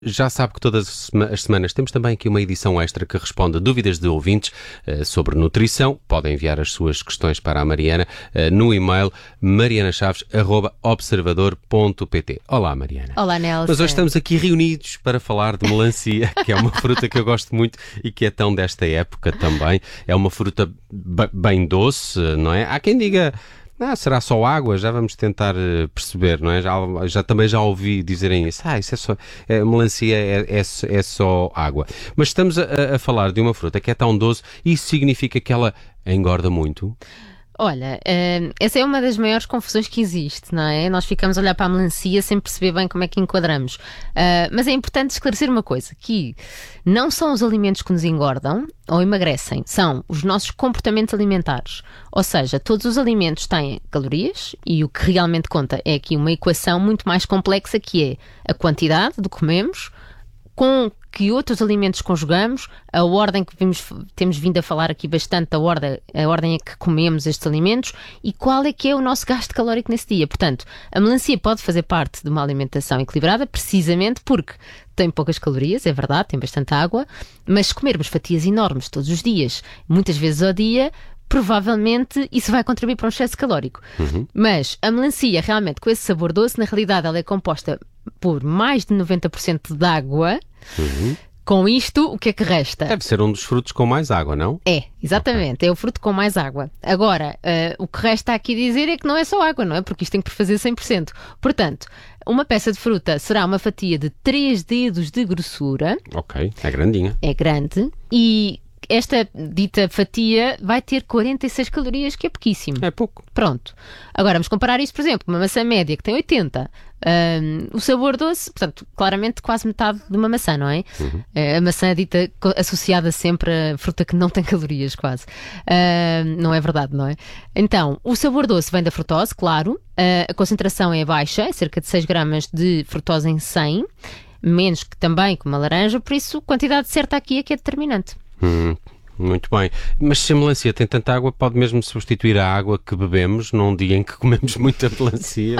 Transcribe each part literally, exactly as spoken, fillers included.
Já sabe que todas as semanas temos também aqui uma edição extra que responde a dúvidas de ouvintes uh, sobre nutrição. Podem enviar as suas questões para a Mariana uh, no e-mail mariana chaves arroba observador ponto pt. Olá, Mariana. Olá, Nelson. Mas hoje estamos aqui reunidos para falar de melancia, que é uma fruta que eu gosto muito e que é tão desta época também. É uma fruta b- bem doce, não é? Há quem diga... Ah, será só água? Já vamos tentar uh, perceber, não é? Já, já, também já ouvi dizerem isso. Ah, isso é só... É, melancia é, é, é só água. Mas estamos a, a falar de uma fruta que é tão doce e isso significa que ela engorda muito? Olha, uh, essa é uma das maiores confusões que existe, não é? Nós ficamos a olhar para a melancia sem perceber bem como é que enquadramos. Uh, mas é importante esclarecer uma coisa, que não são os alimentos que nos engordam ou emagrecem, são os nossos comportamentos alimentares. Ou seja, todos os alimentos têm calorias e o que realmente conta é aqui uma equação muito mais complexa, que é a quantidade do que comemos, com que outros alimentos conjugamos, a ordem que vimos, temos vindo a falar aqui bastante, a ordem, a ordem em que comemos estes alimentos e qual é que é o nosso gasto calórico nesse dia. Portanto, a melancia pode fazer parte de uma alimentação equilibrada precisamente porque tem poucas calorias, é verdade, tem bastante água, mas se comermos fatias enormes todos os dias, muitas vezes ao dia, provavelmente isso vai contribuir para um excesso calórico. Uhum. Mas a melancia, realmente, com esse sabor doce, na realidade ela é composta por mais de noventa por cento de água. Uhum. Com isto, o que é que resta? Deve ser um dos frutos com mais água, não? É, exatamente, okay. É o fruto com mais água. Agora, uh, o que resta aqui dizer é que não é só água, não é? Porque isto tem que fazer cem por cento. Portanto, uma peça de fruta será uma fatia de três dedos de grossura. Ok, é grandinha. É grande e... esta dita fatia vai ter quarenta e seis calorias, que é pouquíssimo. É pouco. Pronto. Agora, vamos comparar isso, por exemplo, uma maçã média que tem oitenta. Um, o sabor doce, portanto, claramente quase metade de uma maçã, não é? Uhum. Uh, a maçã é dita associada sempre a fruta que não tem calorias, quase. Uh, não é verdade, não é? Então, o sabor doce vem da frutose, claro. Uh, a concentração é baixa, é cerca de seis gramas de frutose em cem. Menos que também com uma laranja, por isso a quantidade certa aqui é que é determinante. Hum, muito bem. Mas se a melancia tem tanta água, pode mesmo substituir a água que bebemos num dia em que comemos muita melancia?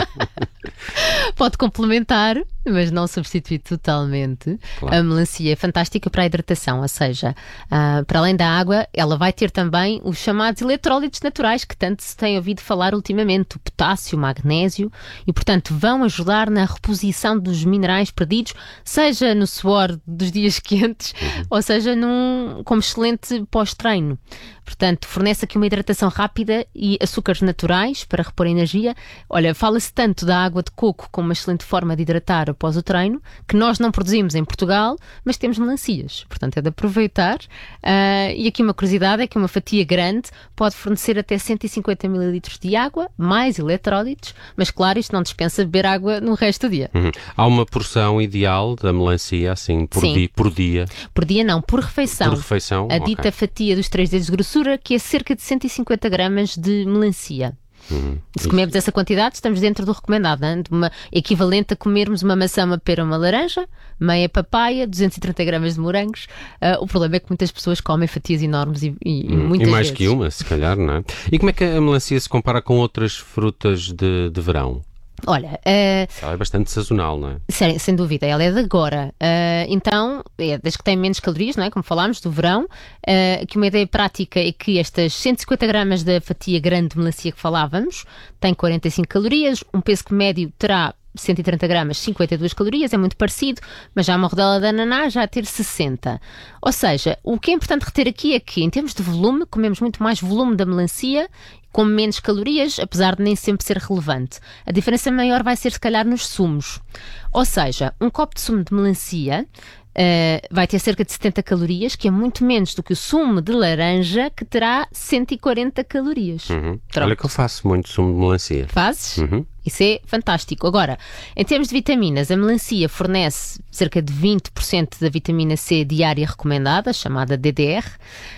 Pode complementar, mas não substituir totalmente. Claro. A melancia é fantástica para a hidratação, ou seja, uh, para além da água, ela vai ter também os chamados eletrólitos naturais que tanto se tem ouvido falar ultimamente, o potássio, o magnésio, e portanto vão ajudar na reposição dos minerais perdidos, seja no suor dos dias quentes, uhum. ou seja num, como excelente pós-treino. Portanto, fornece aqui uma hidratação rápida e açúcares naturais para repor energia. Olha, fala-se tanto da água de coco como uma excelente forma de hidratar após o treino, que nós não produzimos em Portugal, mas temos melancias. Portanto, é de aproveitar. Uh, e aqui uma curiosidade é que uma fatia grande pode fornecer até cento e cinquenta mililitros de água, mais eletrólitos, mas claro, isto não dispensa beber água no resto do dia. Uhum. Há uma porção ideal da melancia, assim, por, Sim. dia, por dia? Por dia não, por refeição. Por refeição? A dita okay. fatia dos três dedos de grossura, que é cerca de cento e cinquenta gramas de melancia. Hum, Se comermos essa quantidade, estamos dentro do recomendado, hein? De uma equivalente a comermos uma maçã, uma pera, uma laranja, meia papaya, duzentos e trinta gramas de morangos. Uh, o problema é que muitas pessoas comem fatias enormes e, e, hum, muitas e mais vezes. que uma, se calhar, não é? E como é que a melancia se compara com outras frutas de, de verão? Olha, uh, ela é bastante sazonal, não é? Sem, sem dúvida, ela é de agora. Uh, então, é das que têm menos calorias, não é? Como falámos, do verão. Uh, que uma ideia prática é que estas cento e cinquenta gramas da fatia grande de melancia que falávamos têm quarenta e cinco calorias, um peso médio terá cento e trinta gramas, cinquenta e duas calorias, é muito parecido, mas já uma rodela de ananás já a ter sessenta. Ou seja, o que é importante reter aqui é que, em termos de volume, comemos muito mais volume da melancia, com menos calorias, apesar de nem sempre ser relevante. A diferença maior vai ser, se calhar, nos sumos. Ou seja, um copo de sumo de melancia Uh, vai ter cerca de setenta calorias, que é muito menos do que o sumo de laranja, que terá cento e quarenta calorias. Uhum. Olha que eu faço muito sumo de melancia. Fazes? Uhum. Isso é fantástico. Agora, em termos de vitaminas, a melancia fornece cerca de vinte por cento da vitamina C diária recomendada, chamada D D R,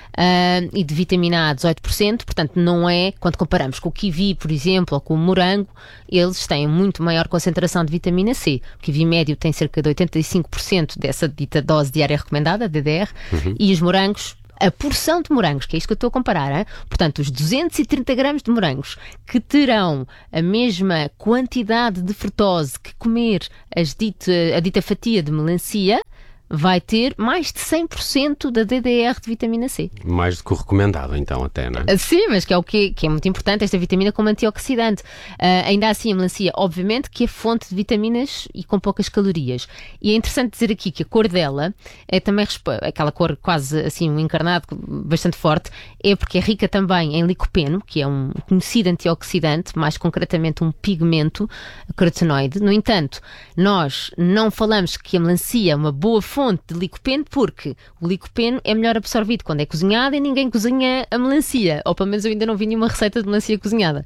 uh, e de vitamina A dezoito por cento, portanto não é, quando comparamos com o kiwi, por exemplo, ou com o morango, eles têm muito maior concentração de vitamina C. O kiwi médio tem cerca de oitenta e cinco por cento dessa dita dose diária recomendada, D D R, uhum. e os morangos a porção de morangos, que é isto que eu estou a comparar, hein? Portanto, os duzentos e trinta gramas de morangos que terão a mesma quantidade de frutose que comer as dita, a dita fatia de melancia, vai ter mais de cem por cento da D D R de vitamina C. Mais do que o recomendado, então, até, não é? Sim, mas que é o que, que é muito importante, esta vitamina como antioxidante. Uh, ainda assim, a melancia, obviamente, que é fonte de vitaminas e com poucas calorias. E é interessante dizer aqui que a cor dela é também aquela cor quase assim, um encarnado bastante forte, é porque é rica também em licopeno, que é um conhecido antioxidante, mais concretamente um pigmento carotenoide. No entanto, nós não falamos que a melancia é uma boa fonte de licopeno porque o licopeno é melhor absorvido quando é cozinhado e ninguém cozinha a melancia, ou pelo menos eu ainda não vi nenhuma receita de melancia cozinhada.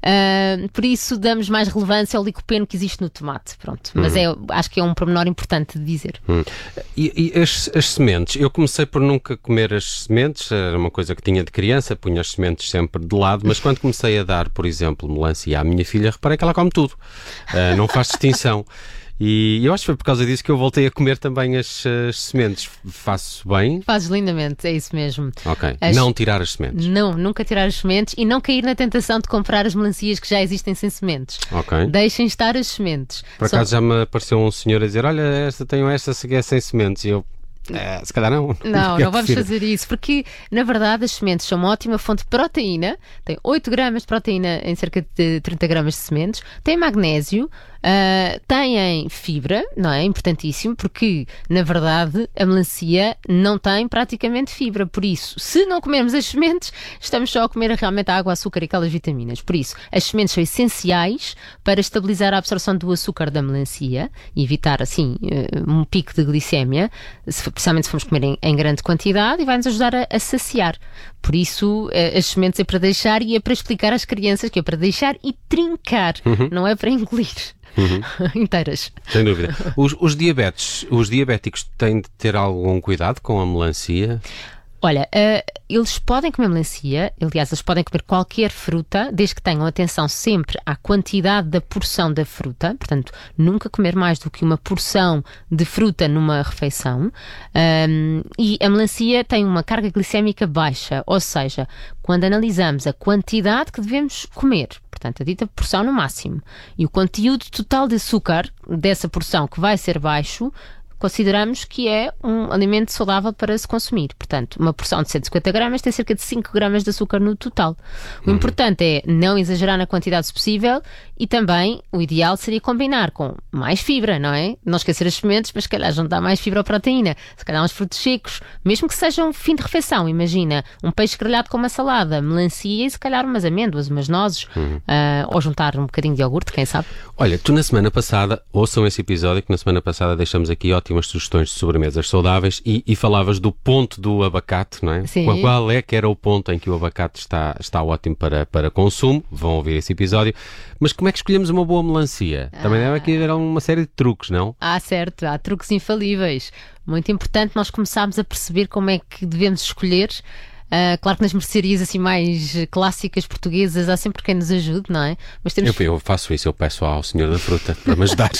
Uh, por isso damos mais relevância ao licopeno que existe no tomate. Pronto. Mas é, acho que é um pormenor importante de dizer. Hum. E, e as, as sementes? Eu comecei por nunca comer as sementes, era uma coisa que tinha de criança, punha as sementes sempre de lado, mas quando comecei a dar, por exemplo, melancia à minha filha, reparei que ela come tudo. Uh, não faz distinção. E eu acho que foi por causa disso que eu voltei a comer também as, as sementes. Faço bem? Fazes lindamente, é isso mesmo. Ok. As... Não tirar as sementes. Não, nunca tirar as sementes e não cair na tentação de comprar as melancias que já existem sem sementes. Ok. Deixem estar as sementes. Por acaso Só... já me apareceu um senhor a dizer, olha, esta tenho esta, se é sem sementes. E eu... É, se calhar não. Não, não vamos fazer isso, porque na verdade as sementes são uma ótima fonte de proteína, tem oito gramas de proteína em cerca de trinta gramas de sementes, tem magnésio, uh, têm fibra, não é? Importantíssimo, porque na verdade a melancia não tem praticamente fibra, por isso, se não comermos as sementes, estamos só a comer realmente a água, açúcar e aquelas vitaminas. Por isso, as sementes são essenciais para estabilizar a absorção do açúcar da melancia e evitar assim um pico de glicémia, se especialmente se formos comer em, em grande quantidade, e vai-nos ajudar a, a saciar. Por isso, eh, as sementes é para deixar e é para explicar às crianças que é para deixar e trincar, uhum. não é para engolir. Uhum. Inteiras. Sem dúvida. Os, os diabetes, os diabéticos têm de ter algum cuidado com a melancia? Olha, uh, eles podem comer melancia, aliás, eles podem comer qualquer fruta, desde que tenham atenção sempre à quantidade da porção da fruta, portanto, nunca comer mais do que uma porção de fruta numa refeição. Um, e a melancia tem uma carga glicémica baixa, ou seja, quando analisamos a quantidade que devemos comer, portanto, a dita porção no máximo, e o conteúdo total de açúcar dessa porção que vai ser baixo, consideramos que é um alimento saudável para se consumir. Portanto, uma porção de cento e cinquenta gramas tem cerca de cinco gramas de açúcar no total. O uhum. importante é não exagerar na quantidade possível e também o ideal seria combinar com mais fibra, não é? Não esquecer as sementes, mas se calhar juntar mais fibra ou proteína, se calhar uns frutos secos, mesmo que seja um fim de refeição. Imagina, um peixe grelhado com uma salada, melancia e se calhar umas amêndoas, umas nozes, uhum. uh, ou juntar um bocadinho de iogurte, quem sabe? Olha, tu na semana passada, ouçam esse episódio que na semana passada deixamos aqui ótimo umas sugestões de sobremesas saudáveis e, e falavas do ponto do abacate, não é? Sim. Qual, qual é que era o ponto em que o abacate está, está ótimo para, para consumo? Vão ouvir esse episódio. Mas como é que escolhemos uma boa melancia? Também ah. deve aqui haver uma série de truques, não? Ah, certo. Há truques infalíveis. Muito importante nós começarmos a perceber como é que devemos escolher. Uh, claro que nas mercearias assim mais clássicas portuguesas há sempre quem nos ajude, não é? Mas temos... eu, eu faço isso, eu peço ao senhor da fruta para me ajudar.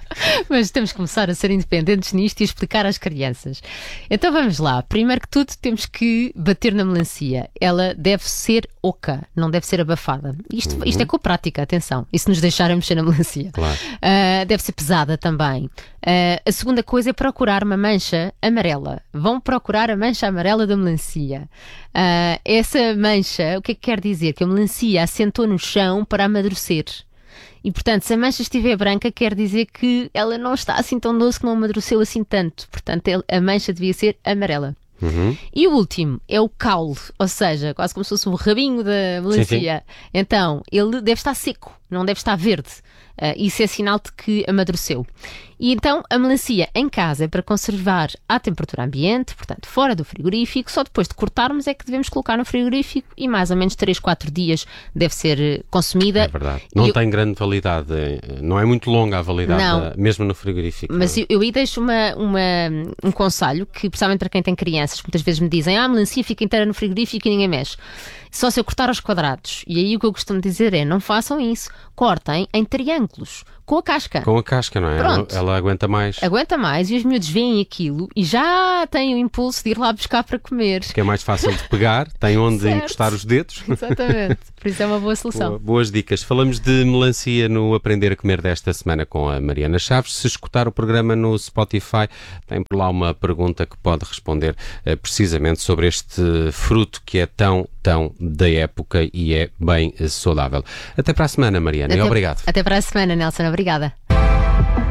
Mas temos que começar a ser independentes nisto e explicar às crianças. Então vamos lá. Primeiro que tudo temos que bater na melancia. Ela deve ser oca, não deve ser abafada. Isto, uhum. isto é com a prática, atenção. E se nos deixarem mexer na melancia. Claro. Uh, deve ser pesada também. Uh, a segunda coisa é procurar uma mancha amarela. Vão procurar a mancha amarela da melancia. Uh, essa mancha, o que é que quer dizer? Que a melancia assentou no chão para amadurecer. E, portanto, se a mancha estiver branca, quer dizer que ela não está assim tão doce, que não amadureceu assim tanto. Portanto, a mancha devia ser amarela. Uhum. E o último é o caule, ou seja, quase como se fosse o rabinho da melancia. Sim, sim. Então, ele deve estar seco, não deve estar verde. Uh, isso é sinal de que amadureceu. E então a melancia em casa é para conservar à temperatura ambiente, portanto fora do frigorífico. Só depois de cortarmos é que devemos colocar no frigorífico e mais ou menos três, quatro dias deve ser consumida. É verdade. Não eu... tem grande validade, não é muito longa a validade, não. mesmo no frigorífico. Mas eu, eu aí deixo uma, uma, um conselho que, principalmente para quem tem crianças, muitas vezes me dizem: ah, a melancia fica inteira no frigorífico e ninguém mexe. Só se eu cortar aos quadrados. E aí o que eu costumo dizer é: não façam isso. Cortem em triângulos. com a casca. Com a casca, não é? Ela, Pronto. ela aguenta mais. Aguenta mais e os miúdos veem aquilo e já têm o impulso de ir lá buscar para comer. Que é mais fácil de pegar, tem onde Certo. encostar os dedos. Exatamente. Por isso é uma boa solução. Boa- Boas dicas. Falamos de melancia no Aprender a Comer desta semana com a Mariana Chaves. Se escutar o programa no Spotify, tem por lá uma pergunta que pode responder eh, precisamente sobre este fruto que é tão, tão da época e é bem eh, saudável. Até para a semana, Mariana, e Até- obrigado. Até para a semana, Nelson. Obrigada.